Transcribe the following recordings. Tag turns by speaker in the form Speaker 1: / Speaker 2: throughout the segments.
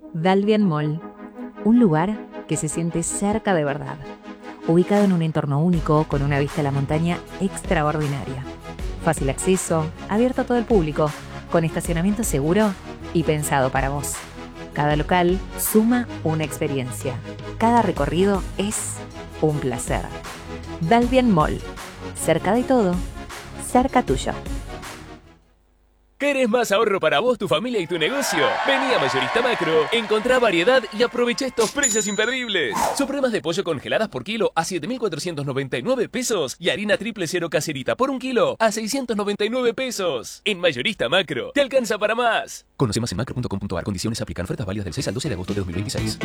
Speaker 1: Dalbian Mall, un lugar que se siente cerca de verdad, ubicado en un entorno único con una vista a la montaña extraordinaria. Fácil acceso, abierto a todo el público, con estacionamiento seguro y pensado para vos. Cada local suma una experiencia. Cada recorrido es un placer. Dalbian Mall, cerca de todo, cerca tuyo.
Speaker 2: ¿Querés más ahorro para vos, tu familia y tu negocio? Vení a Mayorista Macro, encontrá variedad y aprovecha estos precios imperdibles. Supremas de pollo congeladas por kilo a 7.499 pesos y harina triple cero caserita por 1 kilo a 699 pesos. En Mayorista Macro, te alcanza para más. Conoce más en macro.com.ar. Condiciones aplican. Ofertas válidas del 6 al 12 de agosto de 2026.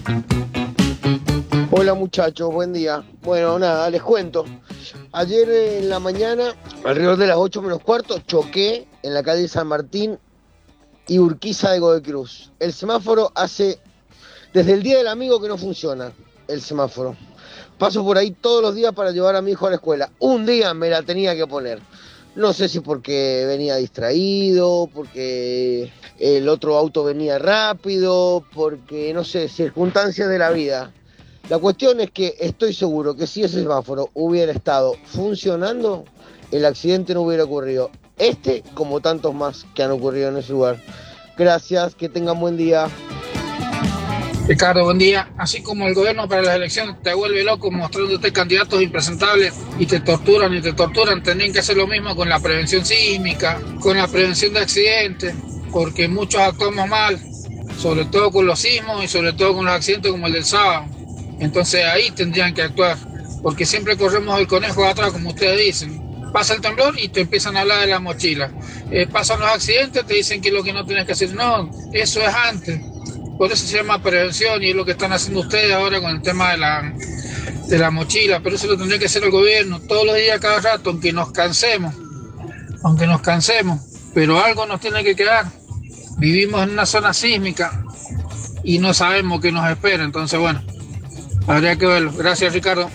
Speaker 3: Hola muchachos, buen día. Bueno, nada, les cuento. Ayer en la mañana, alrededor de las 8 menos cuarto, choqué en la calle San Martín y Urquiza de Godoy Cruz. El semáforo desde el día del amigo que no funciona, el semáforo. Paso por ahí todos los días para llevar a mi hijo a la escuela. Un día me la tenía que poner. No sé si porque venía distraído, porque el otro auto venía rápido, porque, no sé, circunstancias de la vida. La cuestión es que estoy seguro que si ese semáforo hubiera estado funcionando, el accidente no hubiera ocurrido. Como tantos más que han ocurrido en ese lugar. Gracias, que tengan buen día.
Speaker 4: Ricardo, buen día. Así como el gobierno para las elecciones te vuelve loco mostrándote candidatos impresentables y te torturan, tendrían que hacer lo mismo con la prevención sísmica, con la prevención de accidentes, porque muchos actuamos mal, sobre todo con los sismos y sobre todo con los accidentes como el del sábado. Entonces ahí tendrían que actuar, porque siempre corremos el conejo de atrás, como ustedes dicen. Pasa el temblor y te empiezan a hablar de la mochila. Pasan los accidentes, te dicen que es lo que no tienes que hacer. No, eso es antes. Por eso se llama prevención y es lo que están haciendo ustedes ahora con el tema de la mochila. Pero eso lo tendría que hacer el gobierno todos los días, cada rato, aunque nos cansemos. Pero algo nos tiene que quedar. Vivimos en una zona sísmica y no sabemos qué nos espera. Entonces, bueno, habría que verlo. Gracias, Ricardo.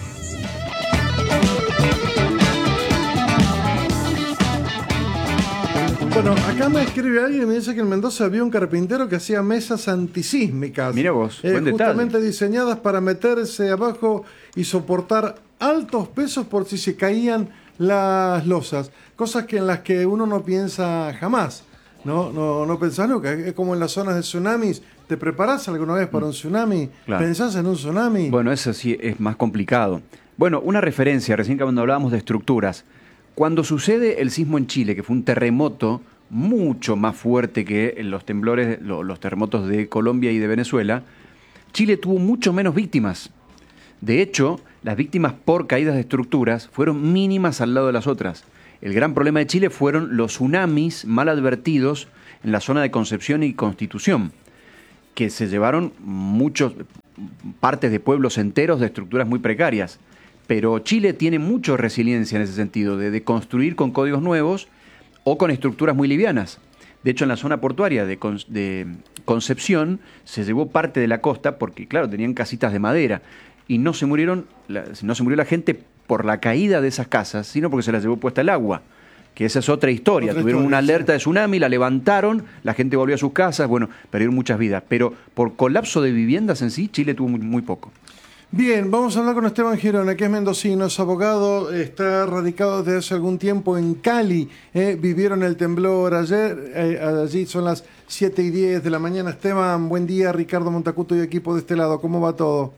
Speaker 5: Bueno, acá me escribe alguien y me dice que en Mendoza había un carpintero que hacía mesas antisísmicas.
Speaker 6: Mira vos, buen detalle.
Speaker 5: Justamente diseñadas para meterse abajo y soportar altos pesos por si se caían las losas. Cosas en las que uno no piensa jamás. No pensás nunca. Es como en las zonas de tsunamis. ¿Te preparás alguna vez para un tsunami?
Speaker 6: Claro.
Speaker 5: ¿Pensás en un tsunami?
Speaker 6: Bueno, eso sí es más complicado. Bueno, una referencia, recién cuando hablábamos de estructuras. Cuando sucede el sismo en Chile, que fue un terremoto mucho más fuerte que los temblores, los terremotos de Colombia y de Venezuela, Chile tuvo mucho menos víctimas. De hecho, las víctimas por caídas de estructuras fueron mínimas al lado de las otras. El gran problema de Chile fueron los tsunamis mal advertidos en la zona de Concepción y Constitución, que se llevaron muchas partes de pueblos enteros de estructuras muy precarias. Pero Chile tiene mucha resiliencia en ese sentido, de construir con códigos nuevos o con estructuras muy livianas. De hecho, en la zona portuaria de Concepción se llevó parte de la costa porque, claro, tenían casitas de madera y no se murió la gente por la caída de esas casas, sino porque se las llevó puesta el agua, que esa es otra historia. Tuvieron una alerta de tsunami, la levantaron, la gente volvió a sus casas, bueno, perdieron muchas vidas. Pero por colapso de viviendas en sí, Chile tuvo muy poco.
Speaker 5: Bien, vamos a hablar con Esteban Girona, que es mendocino, es abogado, está radicado desde hace algún tiempo en Cali. Vivieron el temblor ayer, allí son las 7:10 de la mañana. Esteban, buen día. Ricardo Montacuto y equipo de este lado, ¿cómo va todo?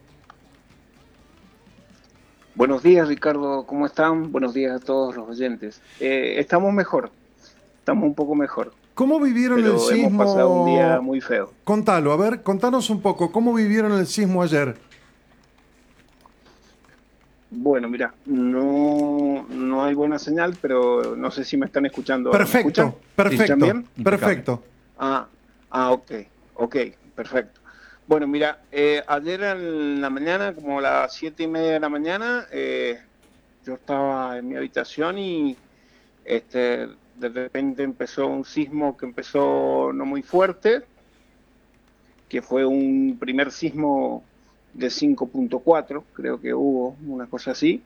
Speaker 7: Buenos días, Ricardo, ¿cómo están? Buenos días a todos los oyentes. Estamos mejor, estamos un poco mejor.
Speaker 5: ¿Cómo vivieron el sismo?
Speaker 7: Hemos pasado un día muy feo.
Speaker 5: Contalo, a ver, contanos un poco, ¿cómo vivieron el sismo ayer?
Speaker 7: Bueno, mira, no hay buena señal, pero no sé si me están escuchando.
Speaker 5: Perfecto, perfecto,
Speaker 7: ¿Escuchan bien?
Speaker 5: Perfecto.
Speaker 7: Ok, perfecto. Bueno, mira, ayer en la mañana, como a las 7:30 de la mañana, yo estaba en mi habitación y de repente empezó un sismo que empezó no muy fuerte, que fue un primer sismo de 5.4, creo que hubo una cosa así,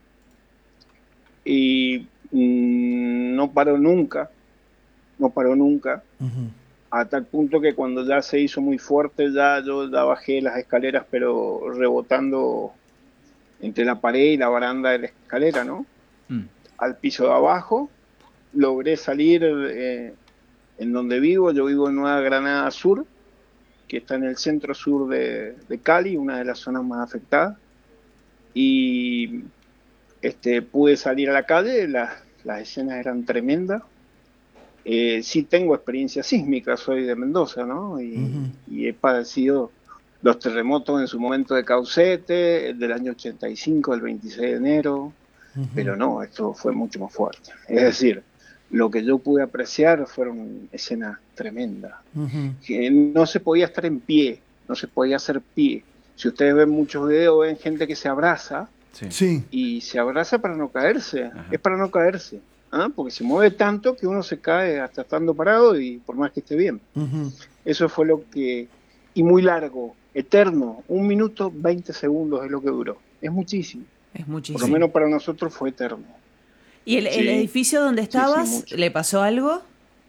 Speaker 7: y no paró nunca.
Speaker 5: Uh-huh.
Speaker 7: a tal punto que cuando ya se hizo muy fuerte, yo ya bajé las escaleras, pero rebotando entre la pared y la baranda de la escalera, ¿no? Al piso de abajo. Logré salir en donde vivo. Yo vivo en Nueva Granada Sur, que está en el centro sur de Cali, una de las zonas más afectadas. Y pude salir a la calle, las escenas eran tremendas. Sí tengo experiencia sísmica, soy de Mendoza, ¿no? Y he padecido los terremotos en su momento de Caucete, el del año 85, el 26 de enero, pero no, esto fue mucho más fuerte. Es decir, lo que yo pude apreciar fueron escenas tremendas. Que no se podía estar en pie, no se podía hacer pie. Si ustedes ven muchos videos, ven gente que se abraza,
Speaker 5: Sí.
Speaker 7: y se abraza para no caerse, es para no caerse. Porque se mueve tanto que uno se cae hasta estando parado y por más que esté bien. Eso fue lo que... Y muy largo, eterno, 1 minuto 20 segundos es lo que duró. Es muchísimo.
Speaker 8: Es muchísimo.
Speaker 7: Por lo menos para nosotros fue eterno.
Speaker 8: ¿Y el edificio donde estabas,
Speaker 7: mucho.
Speaker 8: le pasó algo?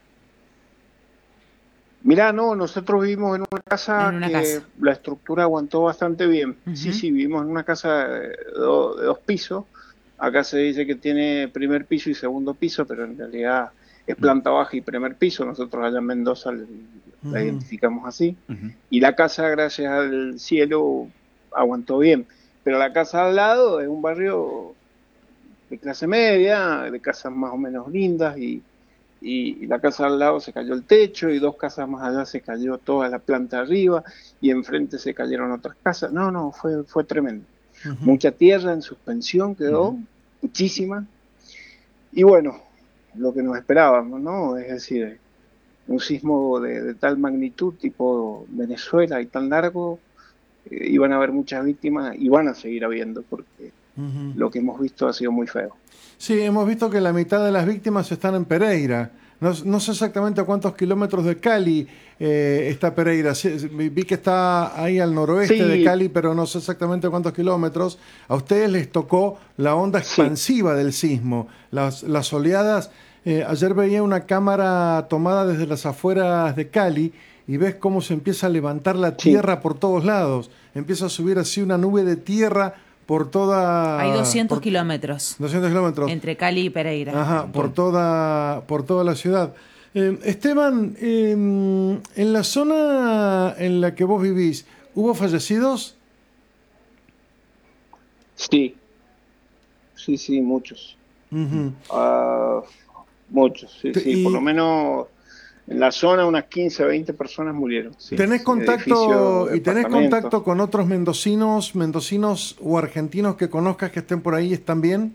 Speaker 7: Mirá, no, nosotros vivimos en una casa
Speaker 8: casa.
Speaker 7: La estructura aguantó bastante bien. Sí, vivimos en una casa de 2 pisos. Acá se dice que tiene primer piso y segundo piso, pero en realidad es planta baja y primer piso. Nosotros allá en Mendoza la identificamos así. Y la casa, gracias al cielo, aguantó bien. Pero la casa al lado es un barrio de clase media, de casas más o menos lindas, y la casa al lado se cayó el techo, y 2 casas más allá se cayó toda la planta arriba, y enfrente se cayeron otras casas. No, fue tremendo. Mucha tierra en suspensión quedó, muchísima. Y bueno, lo que nos esperábamos, ¿no? Es decir, un sismo de tal magnitud, tipo Venezuela, y tan largo, iban a haber muchas víctimas, y van a seguir habiendo, porque lo que hemos visto ha sido muy feo.
Speaker 5: Sí, hemos visto que la mitad de las víctimas están en Pereira. No sé exactamente a cuántos kilómetros de Cali está Pereira. Sí, vi que está ahí al noroeste de Cali, pero no sé exactamente a cuántos kilómetros. A ustedes les tocó la onda expansiva del sismo, las oleadas. Ayer veía una cámara tomada desde las afueras de Cali y ves cómo se empieza a levantar la tierra por todos lados. Empieza a subir así una nube de tierra por toda...
Speaker 8: Hay 200 kilómetros.
Speaker 5: 200 kilómetros.
Speaker 8: Entre Cali y Pereira.
Speaker 5: Ajá, por toda la ciudad. Esteban, en la zona en la que vos vivís, ¿hubo fallecidos?
Speaker 7: Sí, muchos. Muchos, sí. Por lo menos en la zona unas 15, 20 personas murieron. Sí.
Speaker 5: ¿Tenés contacto con otros mendocinos o argentinos que conozcas que estén por ahí y están bien?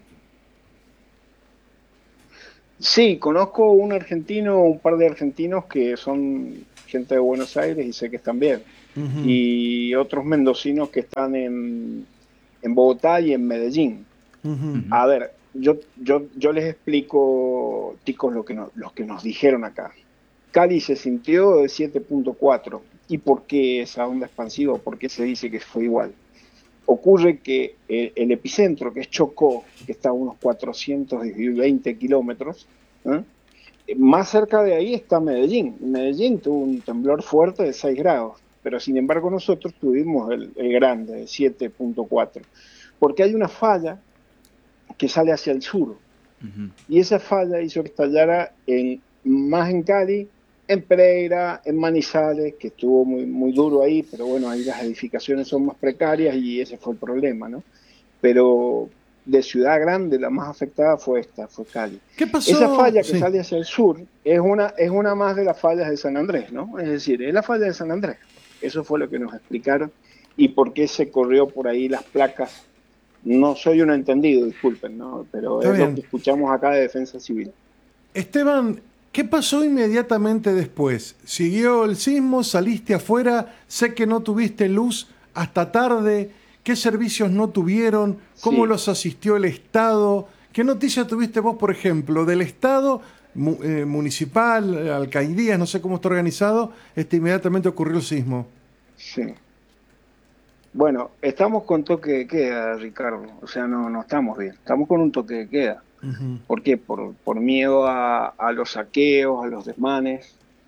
Speaker 7: Sí, conozco un par de argentinos que son gente de Buenos Aires y sé que están bien. Y otros mendocinos que están en Bogotá y en Medellín. A ver, yo les explico, ticos, lo que nos dijeron acá. Cali se sintió de 7.4. ¿Y por qué esa onda expansiva? ¿Por qué se dice que fue igual? Ocurre que el epicentro, que es Chocó, que está a unos 420 kilómetros, más cerca de ahí está Medellín. Medellín tuvo un temblor fuerte de 6 grados, pero sin embargo nosotros tuvimos el grande, de 7.4. Porque hay una falla que sale hacia el sur, y esa falla hizo que estallara más en Cali, en Pereira, en Manizales, que estuvo muy, muy duro ahí, pero bueno, ahí las edificaciones son más precarias y ese fue el problema, ¿no? Pero de ciudad grande, la más afectada fue Cali.
Speaker 5: ¿Qué pasó?
Speaker 7: Esa falla que sale hacia el sur es una más de las fallas de San Andrés, ¿no? Es decir, es la falla de San Andrés. Eso fue lo que nos explicaron y por qué se corrió por ahí las placas. No soy un entendido, disculpen, ¿no? Pero es lo que escuchamos acá de Defensa Civil.
Speaker 5: Esteban, ¿qué pasó inmediatamente después? ¿Siguió el sismo? ¿Saliste afuera? Sé que no tuviste luz hasta tarde. ¿Qué servicios no tuvieron? ¿Cómo los asistió el Estado? ¿Qué noticia tuviste vos, por ejemplo, del Estado municipal, alcaldías, no sé cómo está organizado, inmediatamente ocurrió el sismo?
Speaker 7: Sí. Bueno, estamos con toque de queda, Ricardo. O sea, no estamos bien. Estamos con un toque de queda. ¿Por qué? Por miedo a los saqueos, a los desmanes.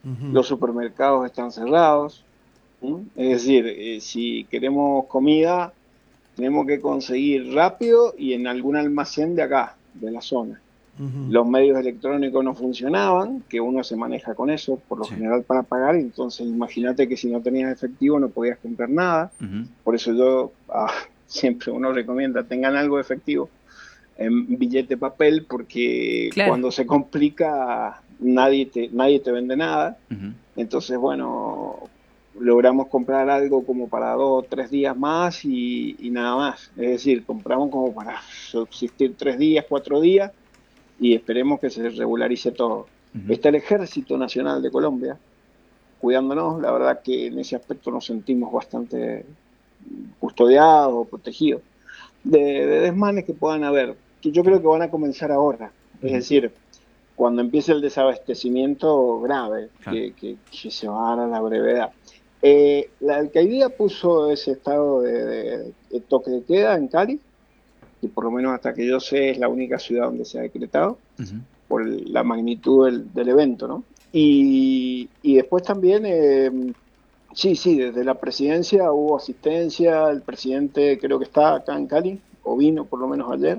Speaker 7: los supermercados están cerrados. Es decir, si queremos comida, tenemos que conseguir rápido y en algún almacén de acá, de la zona. Los medios electrónicos no funcionaban, que uno se maneja con eso, por lo general para pagar, entonces imagínate que si no tenías efectivo no podías comprar nada. Por eso yo siempre uno recomienda, tengan algo de efectivo en billete papel, porque cuando se complica nadie te vende nada. Entonces, bueno, logramos comprar algo como para 2 o 3 días más y nada más. Es decir, compramos como para subsistir 3 días, 4 días y esperemos que se regularice todo. Está el Ejército Nacional de Colombia cuidándonos. La verdad que en ese aspecto nos sentimos bastante custodiados, protegidos de desmanes que puedan haber, que yo creo que van a comenzar ahora. Es decir, cuando empiece el desabastecimiento grave, que se va a dar a la brevedad. La alcaldía puso ese estado de toque de queda en Cali, que por lo menos hasta que yo sé es la única ciudad donde se ha decretado, por la magnitud del evento, ¿no? Y después también, desde la presidencia hubo asistencia, el presidente creo que está acá en Cali, o vino por lo menos ayer,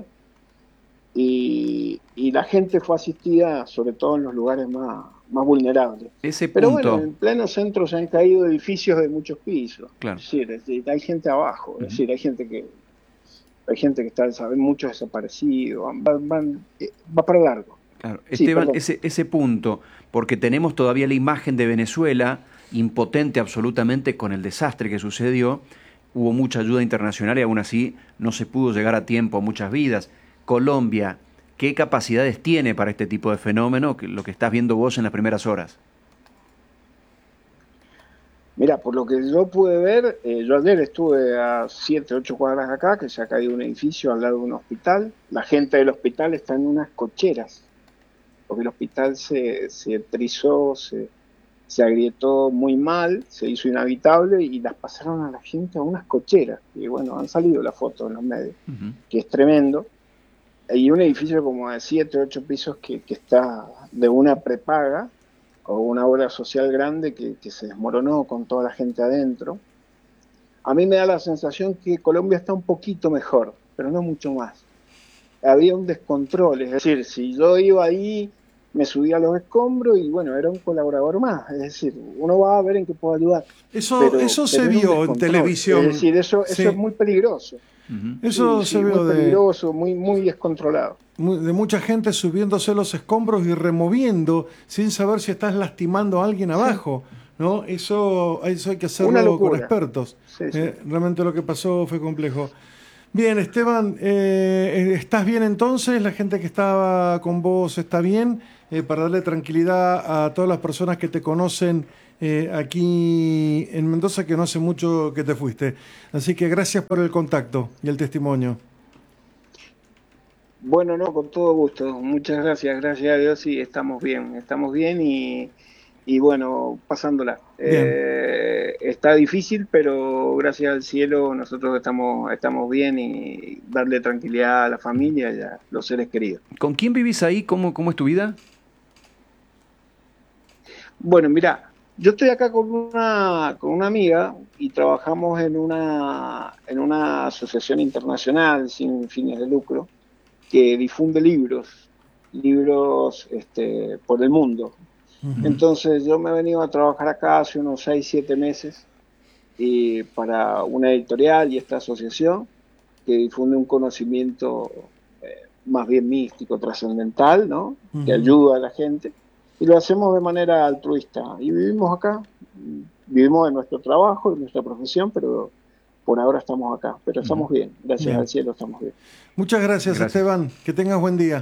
Speaker 7: y la gente fue asistida sobre todo en los lugares más vulnerables. Pero bueno, en pleno centro se han caído edificios de muchos pisos. Claro. Es decir, hay gente abajo, es decir, hay gente que está, ¿saben? Muchos desaparecidos, va para largo.
Speaker 6: Claro. Esteban, ese punto, porque tenemos todavía la imagen de Venezuela impotente absolutamente con el desastre que sucedió, hubo mucha ayuda internacional y aún así no se pudo llegar a tiempo a muchas vidas. Colombia, ¿qué capacidades tiene para este tipo de fenómeno, lo que estás viendo vos en las primeras horas?
Speaker 7: Mira, por lo que yo pude ver, yo ayer estuve a 7, 8 cuadras acá, que se ha caído un edificio al lado de un hospital. La gente del hospital está en unas cocheras, porque el hospital se trizó, se agrietó muy mal, se hizo inhabitable y las pasaron a la gente a unas cocheras. Y bueno, han salido las fotos en los medios, que es tremendo. Y un edificio como de 7, 8 pisos que está de una prepaga o una obra social grande que se desmoronó con toda la gente adentro. A mí me da la sensación que Colombia está un poquito mejor, pero no mucho más. Había un descontrol, es decir, si yo iba ahí, me subía a los escombros y bueno, era un colaborador más. Es decir, uno va a ver en qué puedo ayudar.
Speaker 5: Eso se vio en televisión.
Speaker 7: Es decir, eso es muy peligroso.
Speaker 5: Eso se vio
Speaker 7: muy peligroso, muy descontrolado.
Speaker 5: De mucha gente subiéndose los escombros y removiendo sin saber si estás lastimando a alguien abajo, ¿no? Eso hay que hacerlo con expertos. Realmente lo que pasó fue complejo. Bien, Esteban, ¿estás bien entonces? ¿La gente que estaba con vos está bien? Para darle tranquilidad a todas las personas que te conocen aquí en Mendoza, que no hace mucho que te fuiste. Así que gracias por el contacto y el testimonio.
Speaker 7: Bueno, no, con todo gusto. Muchas gracias. Gracias a Dios y estamos bien y bueno, pasándola. Está difícil, pero gracias al cielo nosotros estamos bien y darle tranquilidad a la familia y a los seres queridos.
Speaker 6: ¿Con quién vivís ahí? ¿Cómo es tu vida?
Speaker 7: Bueno, mira, yo estoy acá con una amiga y trabajamos en una asociación internacional sin fines de lucro que difunde libros por el mundo. Entonces yo me he venido a trabajar acá hace unos 6, 7 meses para una editorial y esta asociación que difunde un conocimiento más bien místico, trascendental, ¿no? Que ayuda a la gente. Y lo hacemos de manera altruista. Y vivimos acá, vivimos de nuestro trabajo, de nuestra profesión, pero por ahora estamos acá. Pero estamos bien, gracias al cielo estamos bien.
Speaker 5: Muchas gracias, Esteban. Que tengas buen día.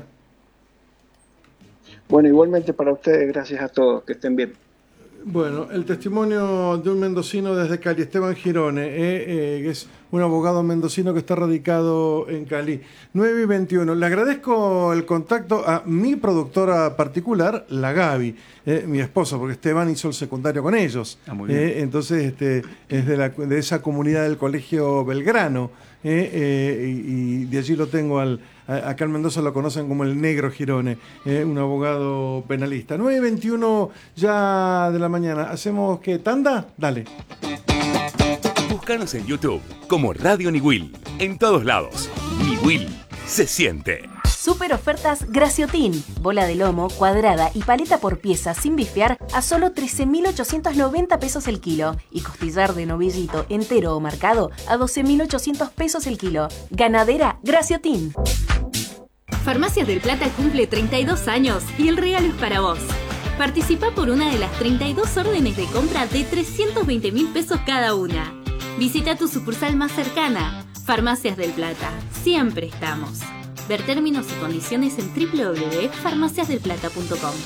Speaker 7: Bueno, igualmente para ustedes, gracias a todos, que estén bien.
Speaker 5: Bueno, el testimonio de un mendocino desde Cali, Esteban Girone, que es un abogado mendocino que está radicado en Cali. 9:21. Le agradezco el contacto a mi productora particular, la Gaby, mi esposa, porque Esteban hizo el secundario con ellos. Muy bien. Entonces, es de esa comunidad del Colegio Belgrano, y de allí lo tengo acá en Mendoza lo conocen como el Negro Girone, un abogado penalista. 9:21 ya de la mañana. ¿Hacemos qué? ¿Tanda? Dale.
Speaker 9: Búscanos en YouTube como Radio Niwil. En todos lados. Niwil se siente.
Speaker 10: Super ofertas Graciotin. Bola de lomo, cuadrada y paleta por pieza sin bifear a solo 13.890 pesos el kilo. Y costillar de novillito entero o marcado a 12.800 pesos el kilo. Ganadera Graciotin.
Speaker 11: Farmacias del Plata cumple 32 años y el regalo es para vos. Participa por una de las 32 órdenes de compra de 320.000 pesos cada una. Visita tu sucursal más cercana. Farmacias del Plata. Siempre estamos. Ver términos y condiciones en www.farmaciasdelplata.com.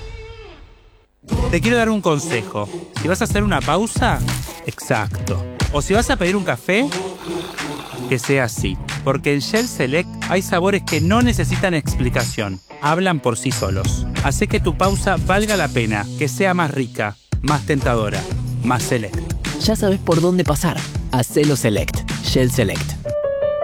Speaker 12: Te quiero dar un consejo. Si vas a hacer una pausa, exacto. O si vas a pedir un café, que sea así. Porque en Shell Select hay sabores que no necesitan explicación. Hablan por sí solos. Hace que tu pausa valga la pena, que sea más rica, más tentadora, más select.
Speaker 13: Ya sabes por dónde pasar. Hacelo Select. Shell Select.